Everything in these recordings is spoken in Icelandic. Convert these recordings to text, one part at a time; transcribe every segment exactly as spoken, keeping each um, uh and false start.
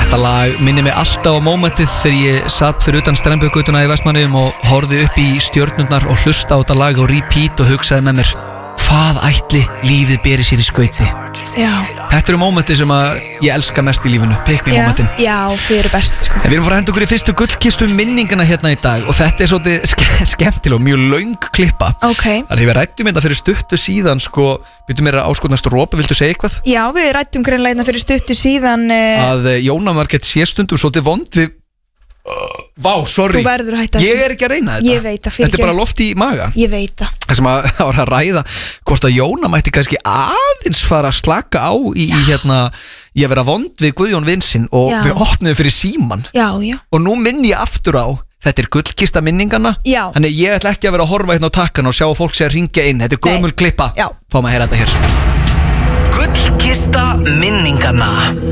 Þetta lag minnir mig alltaf á mómentið þegar ég satt fyrir utan Strembugutuna í Vestmannaeyjum og horfði upp í stjörnurnar og hlusta á þetta lag og repeat og hugsaði með mér hvað ætli lífið beri sér í skauti. Já. Þetta eru mómentið sem að ég elska mest í lífinu, pick me mómentin. Já, þið eru best sko. En við erum að fara að henda okkur í fyrstu gullkistu minningana hérna í dag og þetta er svolítið ske skemmtileg og mjög löng klippa. Ok. Það er því við rættum þetta fyrir stuttu síðan sko, byrjum mér að áskotnast Rópa, viltu segja eitthvað? Já, við rættum greinlega hérna fyrir stuttu síðan uh... Að Jóna Margrét sé stundum svolítið vond við Vá, sorry, Þú verður að hætta ég þessu. er ekki að reyna þetta. Ég veit það, fyrir Þetta er bara loft í maga. Ég veit það. Það sem að það var að ræða hvort að Jóna mætti kannski aðeins fara að slaka á í, í hérna ég vera vond við Guðjón Vinsinn og Já. við opnum fyrir síman. Já, já. Og nú minn ég aftur á þetta er gullkista minningana. Já. Þannig ég ætla ekki að vera að horfa hérna á takkan og sjá að fólk sé að ringja inn. Þetta er gömul klippa. Já. Fáum að heyra þetta hér. Gullkista minningana.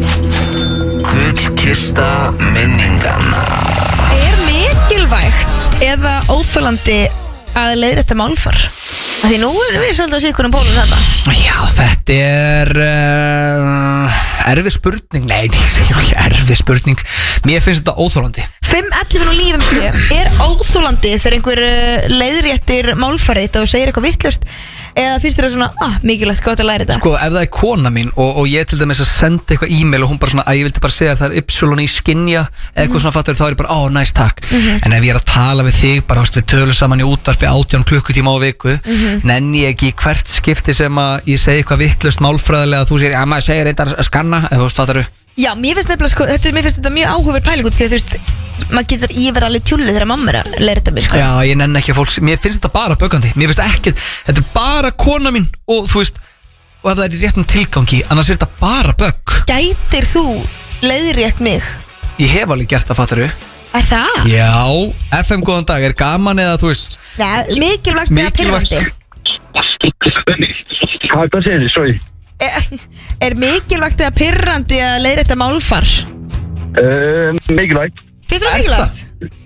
Gullkista minningana. Er mikilvægt eða óþolandi að leiðrétta málfar? Af Því nú erum við svolítið að sikra um pólum þetta. Já, þetta er uh, erfið spurning. Nei, það er ekki erfið spurning. Mér finnst þetta óþolandi. fimm ellefu og lífum sko. Er óþolandi þegar einhver uh, leiðréttir málfarið þetta og segir eitthvað vittlust? Eða finnst þér það svona, ah, mikilvægt gott að læra þetta? Sko, ef það er kona mín og, og ég til dæmis að senda eitthvað e-mail og hún bara svona, að ég vildi bara segja að það er ypsilon í skinja eða eitthvað svona fattur, þá er ég bara, á, næst takk. Mhm. En ef ég er að tala við þig, bara, veist, við tölum saman í útvarpi átján klukkutíma á viku, Mhm. nenni ég ekki í hvert skipti sem að ég segi eitthvað vittlust málfræðilega að þú segir, já, maður segir eitthvað að skanna, eða þú veist, fattar. Já, mér finnst nefnilega sko, þetta, mér finnst þetta mjög áhugaverð pæling út því að þú veist, maður getur, ég verð alveg tjúllu þegar mamma er að leiðrétta mig sko. Já, ég nenni ekki að fólk, mér finnst þetta bara böggandi. Mér finnst ekki, þetta er bara kona mín og þú veist, og ef það er í réttum tilgangi, annars er þetta bara bögg. Gætir þú leiðrétt mig? Ég hef alveg gert það, fattar. Er það? Já, F M góðan dag, er gaman eða þú veist Nei, mikilvægt eða Mikilvægt. pirrandi? Hvað, hvað segir þið, sorry? Er, er mikilvægt eða pirrandi að leiðrétta málfar? Uh, mikilvægt. Finnst það Er mikilvægt?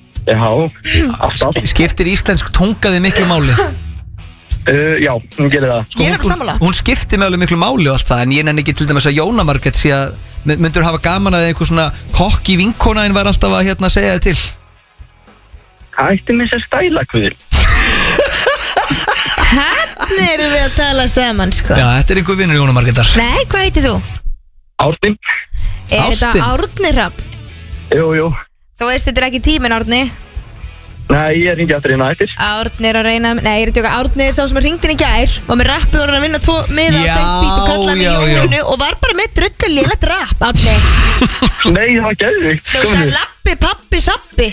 Já, alltaf. Skiptir íslensk tunga þig miklu máli? Uh, já, hún gerir það. Sko, Ég er hún- nokkuð sammála. Hún skiptir með alveg miklu máli og allt það. En ég nenni ekki til dæmis að Jóna Margrét sé að myndur hafa gaman að einhver svona kokki vinkona en var alltaf að hérna segja þið til. Hætti með þess að stæla, Guður. Hérna erum við að tala saman sko. Já, þetta er einhver vinnur Jóna Margrétar. Nei, hvað heitir þú? Árni. Er Ástin. þetta Árni Hrafn? Jú, jú. Þú veist þetta er ekki tíminn Árni. Nei, ég er ekki aftur hérna eftir. Árni er að reyna, nei ég er að tjóka, Árni er sá sem hringdi inn í gær og með rappi voru að vinna tvo miða á Já, Saint-Beat og kallaði mig já, já. Jónu og var bara með drullu lélegt rapp, Árni. Nei, það var geðvikt. Þú sagði lappi, pappi, sappi.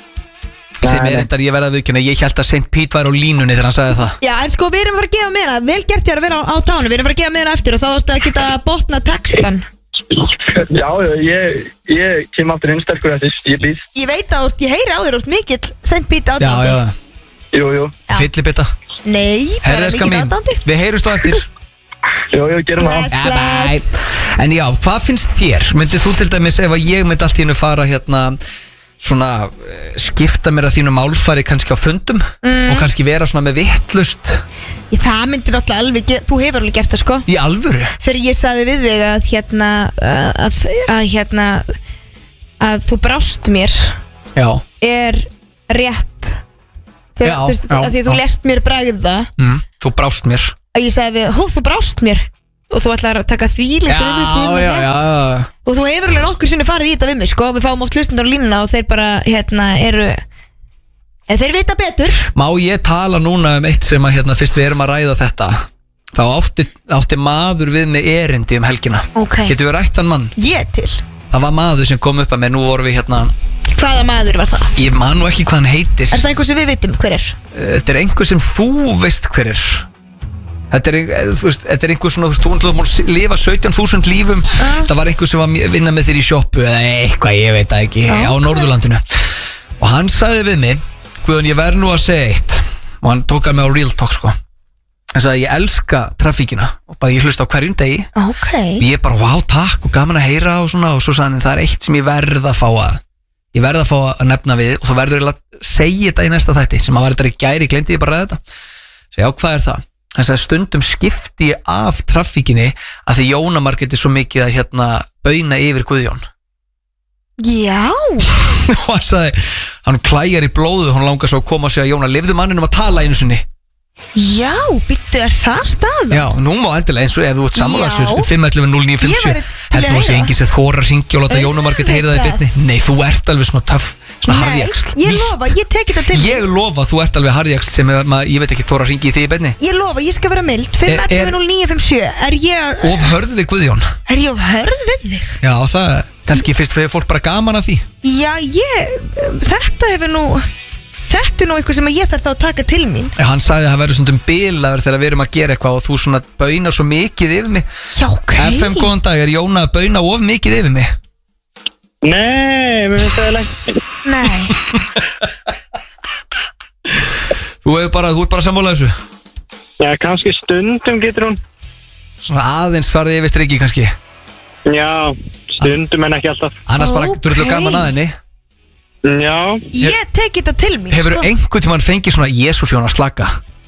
Sem Nei, er nei. reyndar, ég verða að viðkynna, ég held að Saint Pete væri á línunni þegar hann sagði það. Já, en sko við erum að fara að gefa meira, vel gert ég að vera á, á tánu, við erum að fara að gefa meira eftir og þá þástu að geta botna textan. Já, ég, ég kem aftur inn sterkur eftir, ég býð. Ég veit að úr, ég heyri á þér úr mikill Saint-Beat Já, aðdándi. já, Jú, jú. Já. fyllibita. Nei, bara Herðeska mikill mín, aðdándi. við heyrumst á eftir. Jú, jú, gerum það. Bless, Ja, bless. bye. En já, hvað finnst þér? Myndið þú til dæmis ef að ég myndi allt í hennu fara hérna svona eh, skipta mér að þínu málfari kannski á fundum og kannski vera svona með vittlust Ég, það myndir alltaf alveg, ge- þú hefur alveg gert það sko. í alvöru? Þegar ég sagði við þig að hérna, að, að hérna, að þú brást mér Já, er rétt. Þegar, Já, þú veist, já, að því að þú já. lest mér bragða mm, þú brást mér. að ég sagði við, hó þú brást mér og þú ætlar að taka því Já, já, já, já. og þú hefur alveg nokkur sinni farið í þetta við mig sko, við fáum oft hlustundar á línuna og þeir bara hérna eru en þeir vita betur. Má ég tala núna um eitt sem að hérna fyrst við erum að ræða þetta þá átti, átti maður við með erindi um helgina. Ok. Getur við rætt hann mann? Ég til. Það var maður sem kom upp að mér, nú vorum við hérna Hvaða maður var það? ég man nú ekki hvað hann heitir. Er það einhver sem við vitum hver er? Þetta er einhver sem þú veist hver er. Þetta er, ein- þú veist, þetta er einhver svona, þú veist, þú múl lifa sautján þúsund lífum. Það var einhver sem var að vinna með þér í sjoppu eða eitthvað, ég veit það ekki, á Norðurlandinu. Og hann sagði við mig, Guðjón, ég verð nú að segja eitt. Og hann tók að mig á Real Talk, sko. Hann sagði, ég elska trafíkina og bara ég hlusta á hverjum degi. Ok. Ég bara, vá, takk og gaman að heyra og svona. Og svo sagði hann, það er eitt sem ég verð að fá að Ég verð að fá að nefna við og þú verður að segja þetta í næsta þætti sem að var þetta í gæri, glemdi ég bara að ræða þetta. Svo já, hvað er það? Hann sagði, stundum skipti ég af trafíkinni að því Jóna Margrét er svo mikið að hérna bauna yfir Guðjón. Já. Og hann sagði, hann klæjar í blóðu, hann langar svo að koma og segja, Jóna, lifðu manninum að tala einu sinni. Já, byttu, er það staða? Já, nú má endilega eins og ef þú ert sammálaðsur fimm ellefu núll níu fimm sjö. Heldur þú að sé enginn sem þorar að ringja og láta Jónu Margrét heyra það í beinni? Nei, þú ert alveg svona töff, svona harðjaxl. Nei, ég lofa, ég tek þetta til. Ég lofa, þú ert alveg harðjaxl sem ég veit ekki þorar að ringja í þig í beinni. Ég lofa, ég skal vera mild. fimm ellefu núll níu fimm sjö. Er ég Of hörð við Guðjón? Er ég of hörð við þig? Já, það, kannski fyrst fyrir fólk bara gaman að því. Já, ég, þetta hefur nú Þetta er nú eitthvað sem ég þarf þá að taka til mín. Hann sagði að það verður svona bilaður þegar við erum að gera eitthvað og þú svona baunar svo mikið yfir mig. Já, ok. F M góðan dag, er Jóna að bauna of mikið yfir mig? Nei, mér finnst það ekki. Nei. Þú hefur bara, þú ert bara sammálað þessu? Já, kannski stundum getur hún. Svona aðeins farið yfir striki kannski? Já, stundum en ekki alltaf. Annars bara, þú ert gaman að henni? Já. Ég tek þetta til mín. Hefur sko. einhvern tímann fengið svona Jesús Jóna slaka?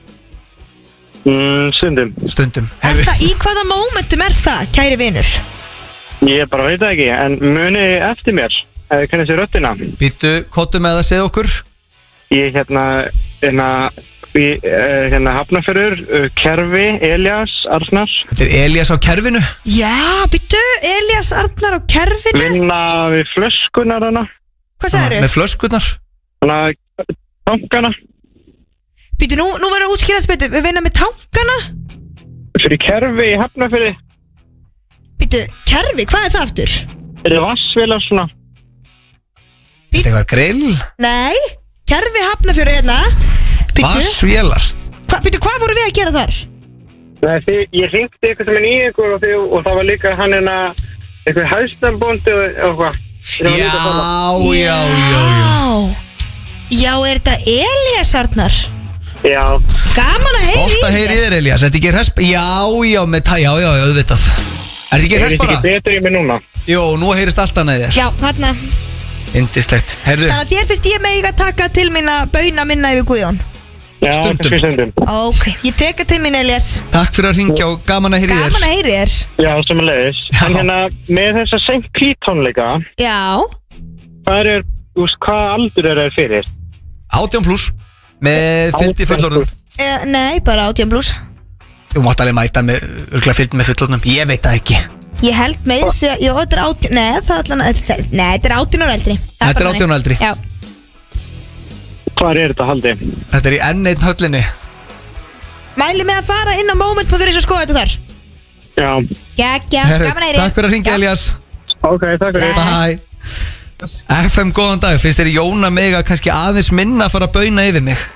Mm, stundum. Stundum. Er það, í hvaða momentum er það, kæri vinur? Ég bara veit það ekki, en muni eftir mér. Eða kannið sér röttina. Býttu, kottu með að segja okkur? Ég hérna, hérna, ég, hérna Hafnarfjörður, Kerfi, Elías, Arnar. Þetta er Elías á kerfinu? Já, byttu, Elías Arnar á kerfinu. Vinna við flöskunar hana. Hvað sagðirðu? Með flöskurnar? Þannig að tankana. Býtu, nú, nú verður að útskýra þess betur. Við vinna með tankana? Fyrir Kerfi í Hafnarfjörði. Býtu, kerfi, hvað er það aftur? Er það vassvélar svona? Þetta er eitthvað grill? Nei, kerfi Hafnarfjörði hérna. Vassvélar? Hva, býtu, hvað voru við að gera þar? Nei, því, ég hringdi eitthvað sem er í ykkur og, því, og það var líka hann hérna eitthvað hæstambóndi og eitthvað. Já, já, já, já. Já, er þetta Elías Arnar? Já. Gaman að heyri í þér. Ofta heyri í þér, Elías, er þetta ekki hresp? Já, já, með tæ, já, já, auðvitað. Er þetta ekki hresp bara? Er þetta ekki betur í mig núna? Jó, nú heyrist allt annað í þér. Já, hérna. Indislegt, heyrðu. Þannig að þér finnst ég með að taka til mín að bauna minna yfir Guðjón. Já, kannski stundum. Ok, ég teka til mín, Elías. Takk fyrir að ringja og gaman að heyri í þér. Gaman að heyri í þér. Já, sem að leiðis. En hérna, með þessa Saint Pete tónleika. Já. Hvað er, þú veist, hvað aldur er það fyrir? átján pluss, með fylgdi fullorðum. Uh, nei, bara átján pluss. Þú mátt alveg mæta með, örgulega fylgdi með fullorðum. Ég veit það ekki. Ég held með þessu, já, þetta er átján, nei, það er allan, nei, þetta er átján ára eldri. Þetta er átján ára eldri. Já. Hvað er þetta haldi? Þetta er í enn einn höllinni. Mæli með að fara inn á moment punktur is og skoða þetta þar. Já. Já, já, gaman að heyri. Takk fyrir að ringja, Elías. Ok, takk fyrir. Bye. F M góðan dag, finnst þér Jóna mig að kannski aðeins minna að fara að bauna yfir mig?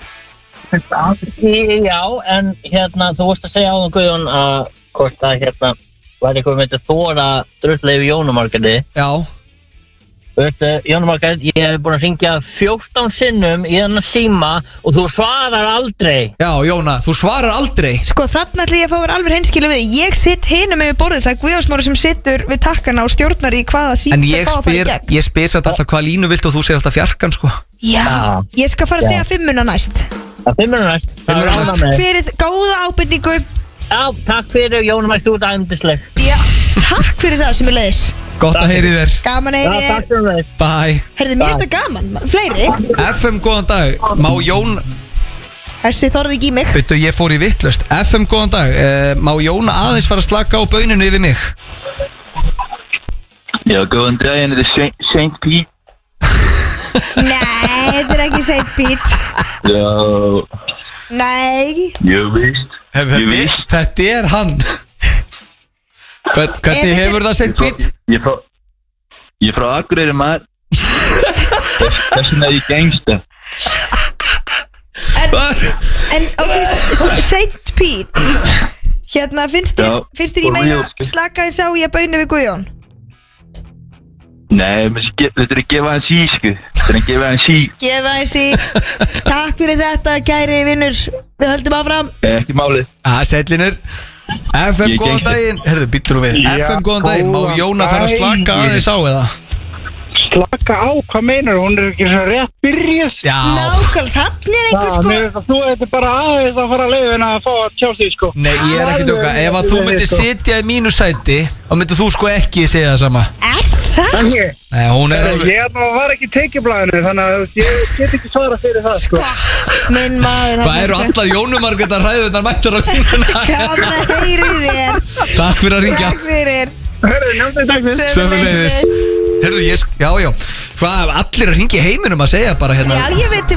Já, en hérna, þú vorst að segja á það Guðjón að hvort að hérna var eitthvað myndið þóra drullla yfir Jónu Margréti. Já. Veistu, Jónu Margrét, ég hef búin að ringja fjórtán sinnum í þennan síma og þú svarar aldrei. Já, Jóna, þú svarar aldrei. Sko, þarna ætla ég að fá verið alveg hreinskilu við. Ég sitt hinum yfir borðið, það er Guðjón Smári sem sittur við takkana og stjórnar í hvaða síma en ég spyr, ég spyr satt alltaf hvaða línu vilt og þú segir alltaf fjarkan, sko. Já, ég skal fara að segja fimmuna næst. Já, fimmuna næst. Takk fyrir góða ábyrningu. Já, takk fyrir Jónu Margrét, þú ert ændisleg. Já, takk fyrir það sem er leiðis. Gott að heyri þér. Gaman að heyri þér. Já, takk fyrir þér. Bye. Herðu, mér finnst það gaman, fleiri. F M góðan dag, má Jón... Þessi þorði ekki í mig. Veitu, ég fór í vittlust. F M góðan dag, uh, má Jóna aðeins fara að slaka á bauninu yfir mig? Já, góðan daginn, þetta er Saint Pete. Nei, þetta er ekki Saint Pete. Já. Nei. Jú, víst. Þetta, er, þetta er hann. Hvern, hvernig hefur það Saint Pete? Ég frá, ég frá Akureyri maður. Þessum er ég gangsta. En, en ok, Saint Pete. Hérna, finnst þér, finnst þér ég með að slaka eins á ég bauna við Guðjón? Nei, þetta er að gefa hans í, sko. Þetta er að gefa hans í. Gefa hans í. Takk fyrir þetta, kæri vinnur. Við höldum áfram. Ekki málið. Það er sellinur. F M góðan daginn. Herðu, býttur þú við. F M góðan daginn. Má Jóna fara að slaka aðeins á eða? slaka á, hvað meinar hún er ekki svona rétt byrjast. Já, Nákvæmlega, þannig er einhver sko Mér finnst að þú eitthvað bara aðeins að fara að leiðina að fá að tjá sig sko. nei, ég er ekki tjóka. Ef að þú myndir sitja í mínu sæti, þá myndir þú sko ekki segja það sama. Er það? Þannig, Nei, hún er alveg ég var ekki í tekjublaðinu, þannig að ég get ekki svara fyrir það sko. Minn maður Hvað eru allar Jónumargrétar hræðunar mættar á línuna? Gaman að heyri þér Takk fyrir að ringja. Takk fyrir Hörru, nefndi takk fyrir. Sömuleiðis. Herðu, ég, sk- já, já. Hvað, allir að ringja í heiminum að segja bara hérna. Já, ég veit,